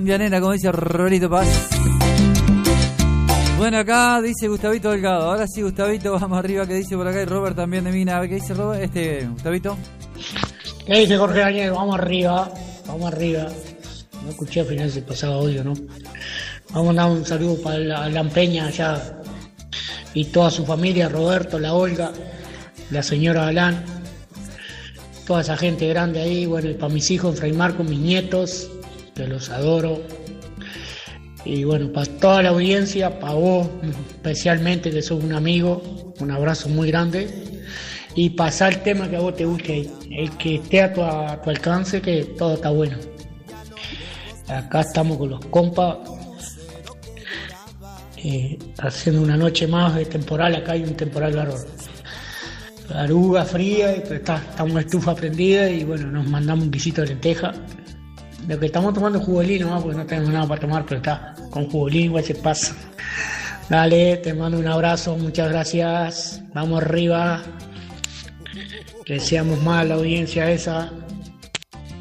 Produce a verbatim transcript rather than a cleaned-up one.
cumbia nena, como dice Roberto Paz. Bueno, acá dice Gustavito Delgado. Ahora sí, Gustavito, vamos arriba, que dice por acá. Y Robert también de Mina. A ver qué dice Robert, este, Gustavito. ¿Qué dice Jorge Daniel? Vamos arriba, vamos arriba. No escuché al final, se pasaba audio, ¿no? Vamos a dar un saludo para la, la Peña allá y toda su familia, Roberto, la Olga, la señora Alán, toda esa gente grande ahí, bueno, y para mis hijos, Fray Marco, mis nietos, que los adoro. Y bueno, para toda la audiencia, para vos especialmente, que sos un amigo, un abrazo muy grande. Y pasar el tema que a vos te guste, el que esté a tu, a tu alcance, que todo está bueno. Acá estamos con los compas, eh, haciendo una noche más de temporal. Acá hay un temporal bárbaro. Aruga fría, pero está, estamos estufa prendida y bueno, nos mandamos un guisito de lenteja. Lo que estamos tomando es jugolín, ¿no? Porque no tenemos nada para tomar, pero está, con jugolín igual se pasa. Dale, te mando un abrazo, muchas gracias. Vamos arriba. Que seamos más la audiencia esa.